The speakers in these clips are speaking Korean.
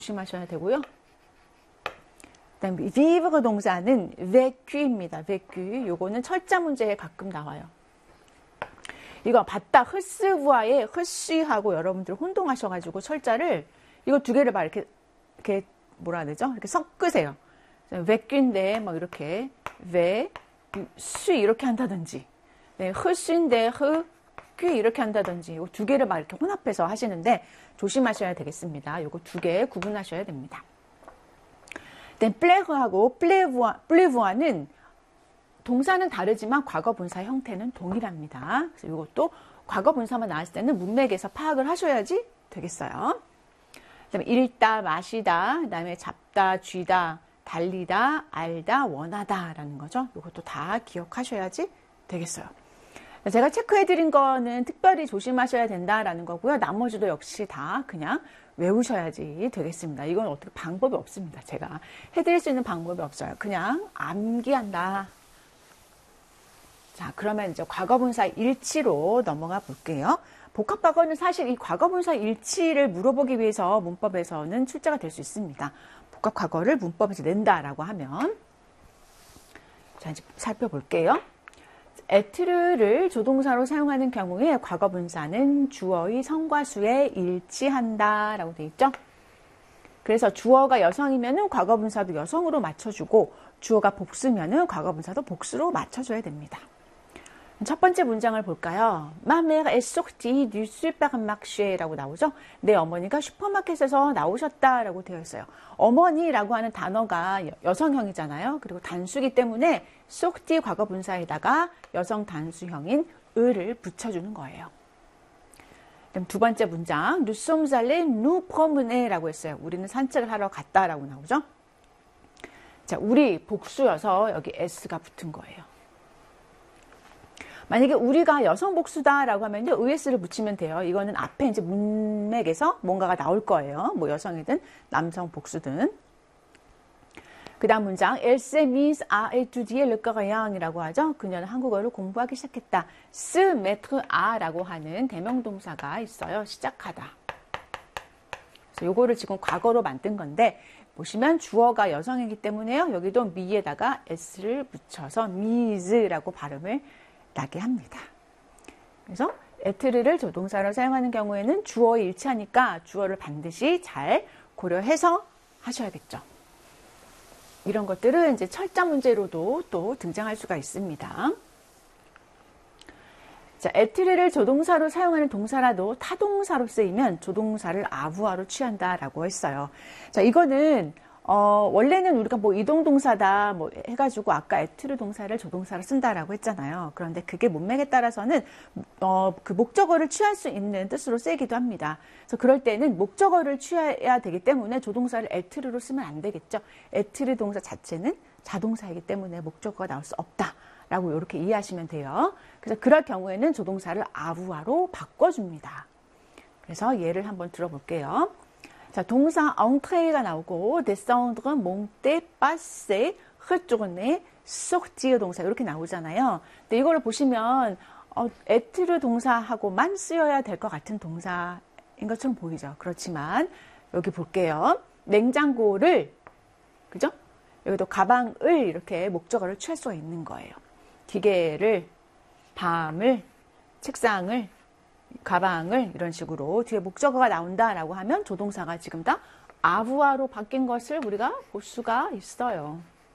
조심하셔야 되고요. 그다음에 vivre 동사는 vécu입니다. vécu. 요거는 철자 문제에 가끔 나와요. 이거 봤다 흐스부아에 흐쉬하고 여러분들 혼동하셔가지고 철자를 이거 두 개를 막 이렇게 뭐라 해야 되죠? 이렇게 섞으세요. vécu인데 막 이렇게 vécu 이렇게 한다든지, 네, 흐쉬인데 흐귀 이렇게 한다든지, 이 두 개를 막 이렇게 혼합해서 하시는데 조심하셔야 되겠습니다. 요거 두 개 구분하셔야 됩니다. 플레르하고 플레부아는 동사는 다르지만 과거 분사 형태는 동일합니다. 그래서 이것도 과거 분사만 나왔을 때는 문맥에서 파악을 하셔야지 되겠어요. 그다음에 읽다, 마시다, 그다음에 잡다, 쥐다, 달리다, 알다, 원하다라는 거죠. 이것도 다 기억하셔야지 되겠어요. 제가 체크해드린 거는 특별히 조심하셔야 된다라는 거고요. 나머지도 역시 다 그냥 외우셔야지 되겠습니다. 이건 어떻게 방법이 없습니다. 제가 해드릴 수 있는 방법이 없어요. 그냥 암기한다. 자, 그러면 이제 과거분사 일치로 넘어가 볼게요. 복합과거는 사실 이 과거분사 일치를 물어보기 위해서 문법에서는 출제가 될 수 있습니다. 복합과거를 문법에서 낸다라고 하면, 자, 이제 살펴볼게요. 에트르를 조동사로 사용하는 경우에 과거분사는 주어의 성과 수에 일치한다 라고 되어 있죠. 그래서 주어가 여성이면 과거분사도 여성으로 맞춰주고, 주어가 복수면 과거분사도 복수로 맞춰줘야 됩니다. 첫 번째 문장을 볼까요? Ma mère est sortie du supermarché 라고 나오죠. 내 어머니가 슈퍼마켓에서 나오셨다 라고 되어 있어요. 어머니라고 하는 단어가 여성형이잖아요. 그리고 단수기 때문에 sortie 과거분사에다가 여성 단수형인 을을 붙여주는 거예요. 그럼 두 번째 문장, Nous sommes allés nous promener 라고 했어요. 우리는 산책을 하러 갔다 라고 나오죠. 자, 우리 복수여서 여기 s가 붙은 거예요. 만약에 우리가 여성 복수다라고 하면 es를 붙이면 돼요. 이거는 앞에 이제 문맥에서 뭔가가 나올 거예요. 뭐 여성이든 남성 복수든. 그 다음 문장, Elle s'est mise à étudier le coréen이라고 하죠. 그녀는 한국어를 공부하기 시작했다. se mettre à라고 하는 대명동사가 있어요. 시작하다. 그래서 요거를 지금 과거로 만든 건데, 보시면 주어가 여성이기 때문에요. 여기도 mi에다가 s를 붙여서 mise라고 발음을 나게 합니다. 그래서 에트르를 조동사로 사용하는 경우에는 주어에 일치하니까 주어를 반드시 잘 고려해서 하셔야겠죠. 이런 것들은 이제 철자 문제로도 또 등장할 수가 있습니다. 자, 에트르를 조동사로 사용하는 동사라도 타동사로 쓰이면 조동사를 아부하로 취한다라고 했어요. 자, 이거는 원래는 우리가 뭐 이동동사다 뭐 해가지고 아까 에트르 동사를 조동사로 쓴다라고 했잖아요. 그런데 그게 문맥에 따라서는 그 목적어를 취할 수 있는 뜻으로 쓰이기도 합니다. 그래서 그럴 때는 목적어를 취해야 되기 때문에 조동사를 에트르로 쓰면 안 되겠죠. 에트르 동사 자체는 자동사이기 때문에 목적어가 나올 수 없다라고 이렇게 이해하시면 돼요. 그래서 그럴 경우에는 조동사를 아부하로 바꿔줍니다. 그래서 예를 한번 들어볼게요. 자, 동사 entré가 나오고 descendre, monter, passer, retourner, sortir 동사 이렇게 나오잖아요. 근데 이거를 보시면 être 동사하고만 쓰여야 될 것 같은 동사인 것처럼 보이죠. 그렇지만 여기 볼게요. 냉장고를, 그죠? 여기도 가방을 이렇게 목적어를 취할 수가 있는 거예요. 기계를, 밤을, 책상을, 가방을 이런 식으로 뒤에 목적어가 나온다라고 하면 조동사가 지금 다 아부하로 바뀐 것을 우리가 볼 수가 있어요.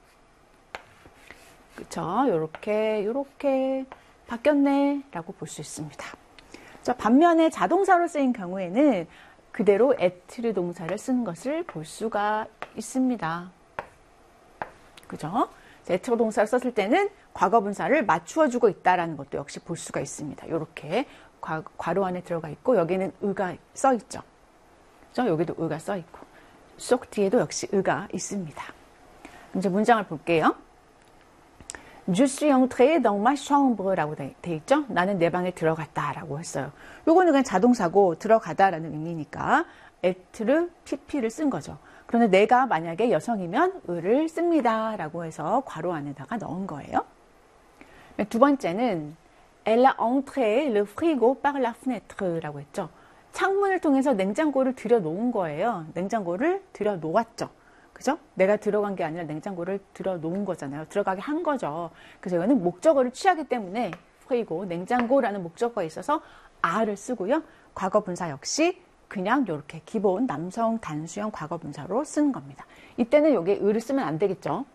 그쵸? 요렇게 바뀌었네 라고 볼 수 있습니다. 자, 반면에 자동사로 쓰인 경우에는 그대로 에트르 동사를 쓴 것을 볼 수가 있습니다. 그죠? 에트르 동사를 썼을 때는 과거분사를 맞추어주고 있다는 것도 역시 볼 수가 있습니다. 이렇게 괄호 안에 들어가 있고 여기는 의가 써 있죠. 그죠? 여기도 의가 써 있고 쏙 뒤에도 역시 의가 있습니다. 이제 문장을 볼게요. Je suis entrée dans ma chambre라고 돼 있죠. 나는 내 방에 들어갔다라고 했어요. 요거는 그냥 자동사고 들어가다라는 의미니까 être, pp를 쓴 거죠. 그런데 내가 만약에 여성이면 의를 씁니다라고 해서 괄호 안에다가 넣은 거예요. 두 번째는 Elle a entré le frigo par la fenêtre 라고 했죠. 창문을 통해서 냉장고를 들여 놓은 거예요. 냉장고를 들여 놓았죠. 그죠? 내가 들어간 게 아니라 냉장고를 들여 놓은 거잖아요. 들어가게 한 거죠. 그래서 이거는 목적어를 취하기 때문에 그리고 냉장고라는 목적어가 있어서 a를 쓰고요. 과거 분사 역시 그냥 이렇게 기본 남성 단수형 과거 분사로 쓰는 겁니다. 이때는 여기에 을을 쓰면 안 되겠죠.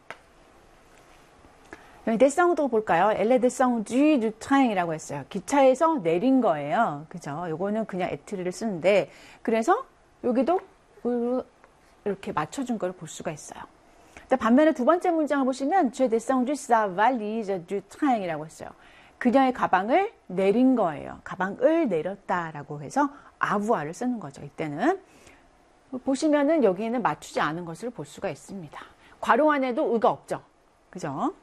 여기 descend도 볼까요? Elle est descendue du train이라고 했어요. 기차에서 내린 거예요. 그죠? 요거는 그냥 에트리를 쓰는데 그래서 여기도 이렇게 맞춰준 걸 볼 수가 있어요. 반면에 두 번째 문장을 보시면 Tu es descendu sa valise du train이라고 했어요. 그녀의 가방을 내린 거예요. 가방을 내렸다라고 해서 아부아를 쓰는 거죠. 이때는 보시면은 여기에는 맞추지 않은 것을 볼 수가 있습니다. 괄호 안에도 의가 없죠. 그죠?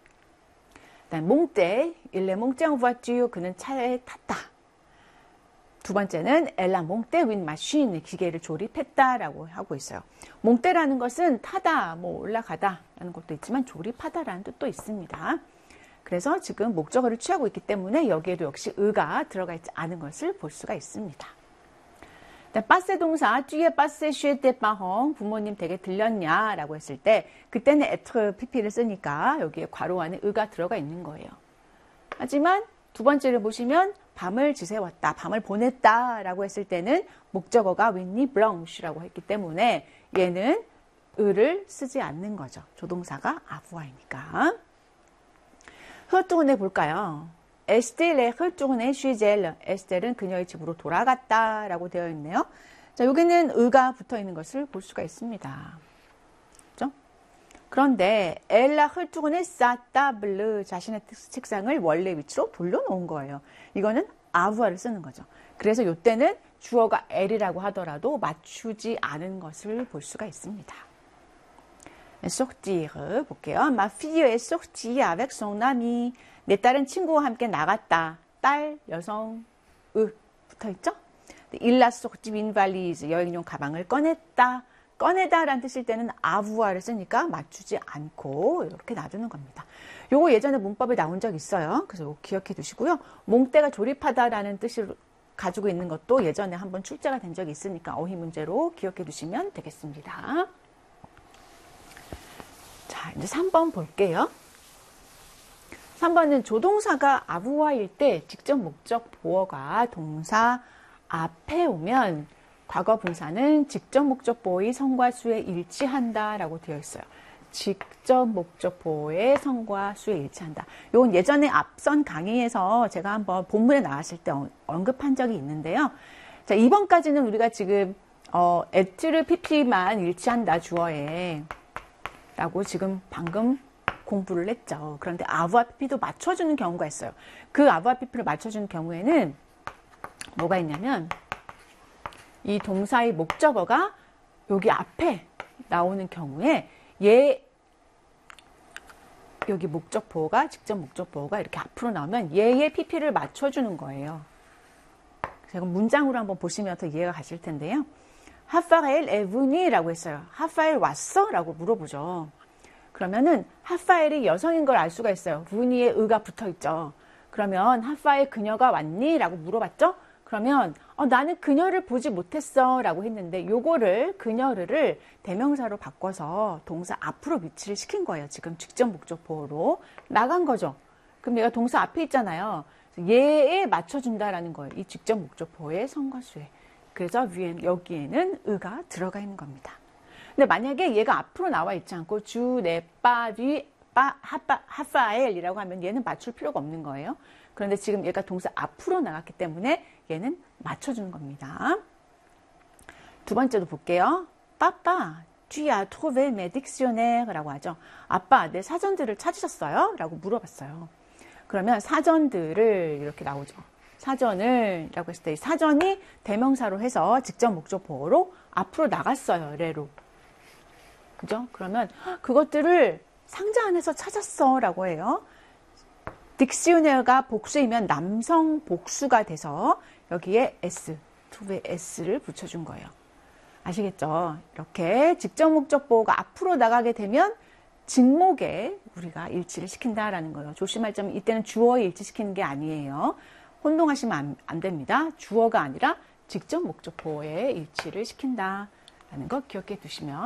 몽떼, il est monté en voiture, 그는 차에 탔다. 두 번째는 elle a monté une machine, 기계를 조립했다라고 하고 있어요. 몽떼라는 것은 타다, 뭐 올라가다 라는 것도 있지만 조립하다라는 뜻도 있습니다. 그래서 지금 목적어를 취하고 있기 때문에 여기에도 역시 의가 들어가 있지 않은 것을 볼 수가 있습니다. 빠세 동사, 뒤에 빠세 chez tes parents, 부모님 댁에 들렸냐 라고 했을 때 그때는 être pp를 쓰니까 여기에 괄호 안에 의가 들어가 있는 거예요. 하지만 두 번째를 보시면 밤을 지새웠다, 밤을 보냈다 라고 했을 때는 목적어가 with nuit blanche라고 했기 때문에 얘는 의를 쓰지 않는 거죠. 조동사가 아부아이니까. retourner 볼까요? 에스텔 est retournée chez elle. 에스텔은 그녀의 집으로 돌아갔다 라고 되어 있네요. 자, 여기는 의가 붙어 있는 것을 볼 수가 있습니다. 그렇죠? 그런데 elle a retourné sa table. 자신의 책상을 원래 위치로 돌려놓은 거예요. 이거는 아부아를 쓰는 거죠. 그래서 이때는 주어가 elle이라고 하더라도 맞추지 않은 것을 볼 수가 있습니다. sortir 볼게요. Ma fille est sortie avec son ami. 내 딸은 친구와 함께 나갔다. 딸, 여성, 붙어있죠? Il a sorti une valise. 여행용 가방을 꺼냈다. 꺼내다라는 뜻일 때는 아부아를 쓰니까 맞추지 않고 이렇게 놔두는 겁니다. 요거 예전에 문법에 나온 적 있어요. 그래서 요거 기억해 두시고요. 몽떼가 조립하다라는 뜻을 가지고 있는 것도 예전에 한번 출제가 된 적이 있으니까 어휘 문제로 기억해 두시면 되겠습니다. 자, 이제 3번 볼게요. 3번은 조동사가 아부아일 때 직접 목적 보어가 동사 앞에 오면 과거 분사는 직접 목적 보어의 성과 수에 일치한다 라고 되어 있어요. 직접 목적 보어의 성과 수에 일치한다. 이건 예전에 앞선 강의에서 제가 한번 본문에 나왔을 때 언급한 적이 있는데요. 자, 2번까지는 우리가 지금 에트르 pp만 일치한다 주어에 라고 지금 방금 공부를 했죠. 그런데 아부아 pp도 맞춰주는 경우가 있어요. 그 아부아 pp를 맞춰주는 경우에는 뭐가 있냐면 이 동사의 목적어가 여기 앞에 나오는 경우에 여기 목적 보어가 직접 목적 보어가 이렇게 앞으로 나오면 얘의 pp를 맞춰주는 거예요. 제가 문장으로 한번 보시면 더 이해가 가실 텐데요. 하파엘 에브니라고 했어요. 하파엘 왔어? 라고 물어보죠. 그러면은 하파엘이 여성인 걸 알 수가 있어요. 루니에 의가 붙어 있죠. 그러면 하파엘 그녀가 왔니? 라고 물어봤죠. 그러면 나는 그녀를 보지 못했어 라고 했는데 요거를 그녀를 대명사로 바꿔서 동사 앞으로 위치를 시킨 거예요. 지금 직접 목적 보어로 나간 거죠. 그럼 얘가 동사 앞에 있잖아요. 얘에 맞춰준다라는 거예요. 이 직접 목적 보어의 성과수에. 그래서 여기에는 의가 들어가 있는 겁니다. 근데 만약에 얘가 앞으로 나와 있지 않고 주, 네, 빠, 뒤, 하파엘이라고 하면 얘는 맞출 필요가 없는 거예요. 그런데 지금 얘가 동사 앞으로 나갔기 때문에 얘는 맞춰주는 겁니다. 두 번째도 볼게요. 빠빠, tu as trouvé mes dictionnaires 라고 하죠. 아빠, 내 사전들을 찾으셨어요? 라고 물어봤어요. 그러면 사전들을 이렇게 나오죠. 사전을 라고 했을 때 사전이 대명사로 해서 직접 목적 보어로 앞으로 나갔어요. 레로. 그죠? 그러면 그것들을 상자 안에서 찾았어 라고 해요. 딕시오네어가 복수이면 남성 복수가 돼서 여기에 s, 투의 s를 붙여준 거예요. 아시겠죠? 이렇게 직접 목적 보어가 앞으로 나가게 되면 직목에 우리가 일치를 시킨다라는 거예요. 조심할 점은 이때는 주어에 일치시키는 게 아니에요. 혼동하시면 안 됩니다. 주어가 아니라 직접 목적보에 일치를 시킨다라는 거 기억해 두시면